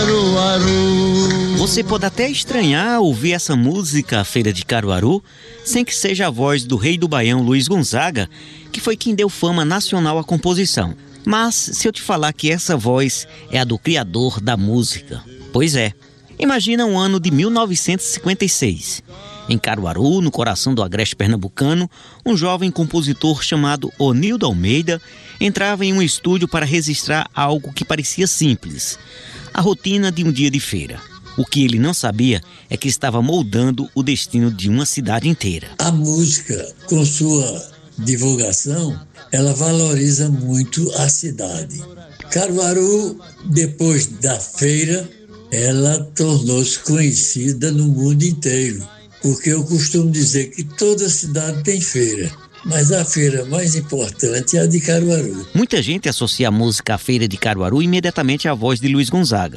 Caruaru. Você pode até estranhar ouvir essa música, A Feira de Caruaru, sem que seja a voz do rei do Baião, Luiz Gonzaga, que foi quem deu fama nacional à composição. Mas se eu te falar que essa voz é a do criador da música, pois é. Imagina um ano de 1956. Em Caruaru, no coração do agreste pernambucano, um jovem compositor chamado Onildo Almeida entrava em um estúdio para registrar algo que parecia simples: a rotina de um dia de feira. O que ele não sabia é que estava moldando o destino de uma cidade inteira. A música, com sua divulgação, ela valoriza muito a cidade. Caruaru, depois da feira, ela tornou-se conhecida no mundo inteiro, porque eu costumo dizer que toda cidade tem feira, mas a feira mais importante é a de Caruaru. Muita gente associa a música à Feira de Caruaru imediatamente à voz de Luiz Gonzaga.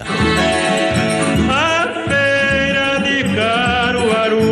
A feira de Caruaru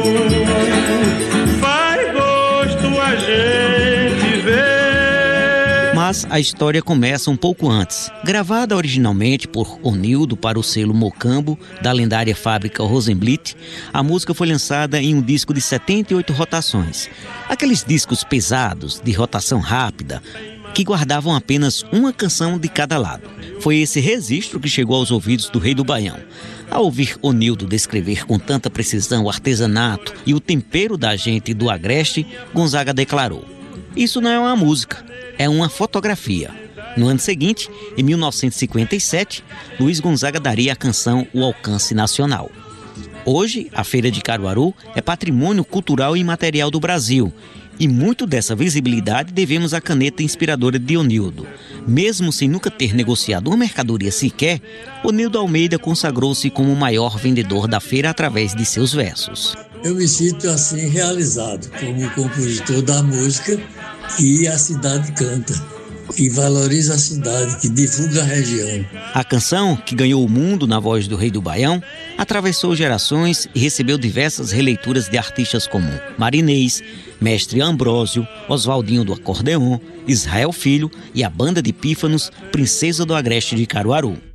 faz gosto a gente ver. Mas a história começa um pouco antes. Gravada originalmente por Onildo para o selo Mocambo, da lendária fábrica Rosenblit, a música foi lançada em um disco de 78 rotações. Aqueles discos pesados, de rotação rápida, que guardavam apenas uma canção de cada lado. Foi esse registro que chegou aos ouvidos do rei do Baião. Ao ouvir Onildo descrever com tanta precisão o artesanato e o tempero da gente do agreste, Gonzaga declarou: "Isso não é uma música, é uma fotografia." No ano seguinte, em 1957, Luiz Gonzaga daria à canção o alcance nacional. Hoje, a Feira de Caruaru é patrimônio cultural e imaterial do Brasil, e muito dessa visibilidade devemos à caneta inspiradora de Onildo. Mesmo sem nunca ter negociado uma mercadoria sequer, Onildo Almeida consagrou-se como o maior vendedor da feira através de seus versos. Eu me sinto assim realizado como compositor da música que a cidade canta, que valoriza a cidade, que divulga a região. A canção, que ganhou o mundo na voz do rei do Baião, atravessou gerações e recebeu diversas releituras de artistas como Marinês, Mestre Ambrósio, Oswaldinho do Acordeon, Israel Filho e a banda de Pífanos, Princesa do Agreste de Caruaru.